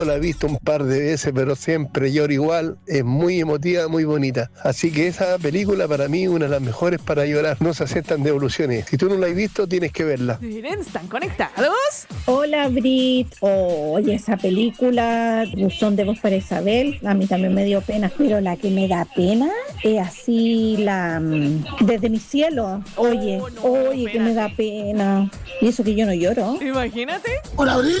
La he visto un par de veces, pero siempre lloro igual. Es muy emotiva, muy bonita. Así que esa película para mí es una de las mejores para llorar. No se aceptan devoluciones. Si tú no la has visto, tienes que verla. Miren, ¿están conectados? Hola Brit, oye, esa película, Buzón de voz para Isabel, a mí también me dio pena, pero la que me da pena es así Desde mi cielo, oye, que me da pena, y eso que yo no lloro. Imagínate. Hola, Bri.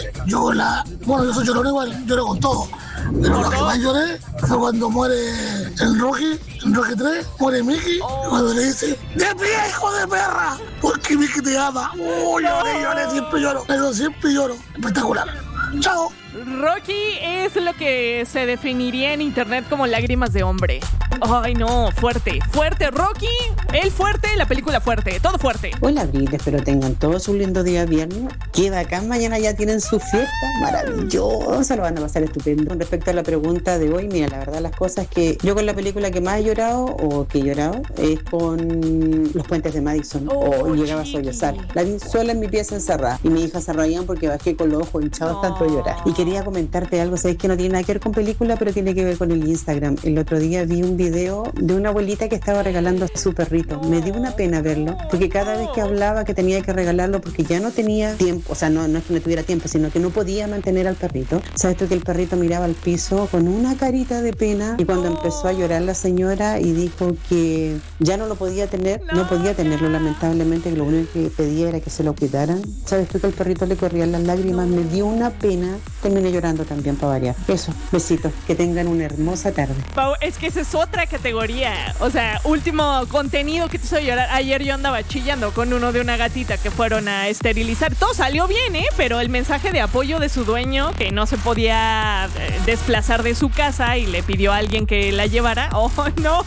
Yo soy llorón igual, lloré con todo. Pero lo que más lloré fue cuando muere el Rocky, en Rocky 3, muere Mickey, y cuando le dice, ¡de pie, hijo de perra! Porque Mickey te ama. Lloré, siempre lloro. Pero siempre lloro. Espectacular. Chao. Rocky es lo que se definiría en internet como lágrimas de hombre. Ay, no, fuerte, Rocky, el fuerte, la película fuerte, todo fuerte. Hola, Brit, espero tengan todos un lindo día viernes. Qué bacán, mañana ya tienen su fiesta, maravillosa, lo van a pasar estupendo. Con respecto a la pregunta de hoy, mira, la verdad las cosas es que yo con la película que más he llorado, o que he llorado, es con Los Puentes de Madison, o Llegaba a sollozar. La vi sola en mi pieza encerrada, y mi hija se reían porque bajé con los ojos hinchados tanto de llorar. Y quería comentarte algo, sabes que no tiene nada que ver con película, pero tiene que ver con el Instagram. El otro día vi un video de una abuelita que estaba regalando a su perrito. Me dio una pena verlo, porque cada vez que hablaba que tenía que regalarlo porque ya no tenía tiempo, o sea, no es que no tuviera tiempo, sino que no podía mantener al perrito. Sabes tú que el perrito miraba al piso con una carita de pena, y cuando empezó a llorar la señora y dijo que ya no lo podía tener, no podía tenerlo lamentablemente, que lo único que pedía era que se lo cuidaran. Sabes tú que al perrito le corrían las lágrimas, me dio una pena, terminé llorando también para variar. Eso, besitos, que tengan una hermosa tarde. Pau, es que esa es otra categoría. O sea, último contenido que te hizo llorar. Ayer yo andaba chillando con uno de una gatita que fueron a esterilizar. Todo salió bien, pero el mensaje de apoyo de su dueño, que no se podía desplazar de su casa y le pidió a alguien que la llevara. Oh, no,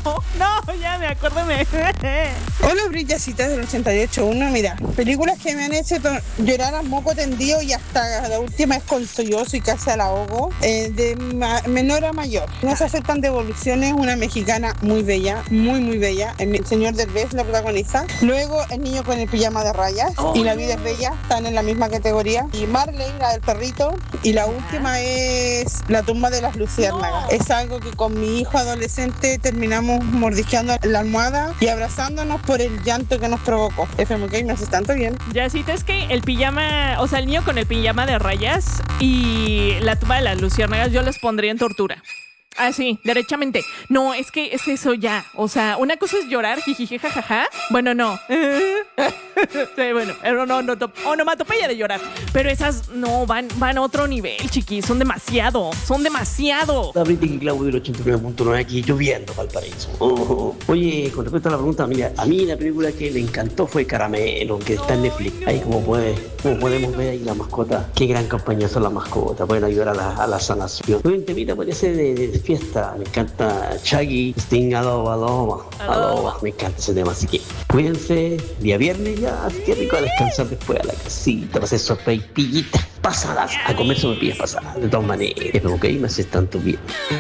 ya me acordé. Hola, Brillacita del 88.1. Mira, películas que me han hecho llorar a moco tendido y hasta la última es con Sollozo y casi al ahogo, de menor a mayor. No se aceptan devoluciones, una mexicana muy bella, muy bella. El señor Derbez la protagoniza. Luego El niño con el pijama de rayas y La vida es bella, están en la misma categoría. Y Marley, la del perrito. Y la última es La tumba de las luciérnagas. Es algo que con mi hijo adolescente terminamos mordisqueando la almohada y abrazándonos por el llanto que nos provocó. FMK, me hace tanto bien. Ya sí, es que el pijama, o sea, el niño con el pijama de rayas y La tumba de las luciérnagas, yo los pondría en tortura. Ah, sí, derechamente. No, es que es eso ya. O sea, una cosa es llorar, jijiji, jajaja. Bueno, no. Sí, bueno, no, onomatopeya de llorar. Pero esas no, van a otro nivel, chiquis. Son demasiado. La Brita y Claudio del 89.9 aquí lloviendo Valparaíso. Oye, con respecto a la pregunta, mira, a mí la película que le encantó fue Caramelo, que está en Netflix. Ahí como podemos ver ahí la mascota. Qué gran compañía son las mascotas. Pueden ayudar a la sanación. Un temita puede ser de fiesta. Me encanta Shaggy, Sting, Aloba. Me encanta ese tema. Así que cuídense. Día viernes ya. Qué rico a descansar después a la casita. Para hacer sopepillitas pasadas. A comer sopepillas pasadas. De todas maneras. Espero que me haces tanto bien.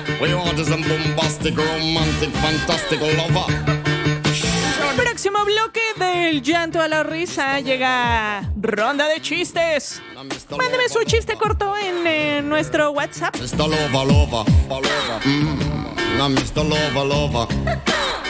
Próximo bloque del llanto a la risa llega ronda de chistes. Mándeme su chiste corto en nuestro WhatsApp. Mr. Lover. Mr. Lover.